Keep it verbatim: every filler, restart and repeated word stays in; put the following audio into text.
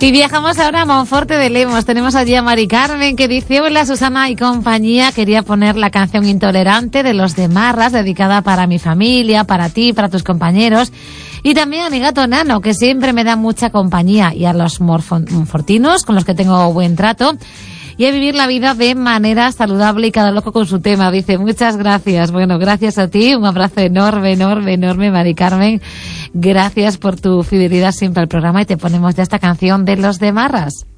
Y viajamos ahora a Monforte de Lemos. Tenemos allí a Mari Carmen que dice: hola Susana y compañía, quería poner la canción Intolerante de Los de Marras, dedicada para mi familia, para ti, para tus compañeros y también a mi gato Nano, que siempre me da mucha compañía, y a los monfortinos con los que tengo buen trato, y a vivir la vida de manera saludable y cada loco con su tema. Dice, muchas gracias. Bueno, gracias a ti, un abrazo enorme, enorme, enorme, Mari Carmen. Gracias por tu fidelidad siempre al programa y te ponemos ya esta canción de Los de Marras.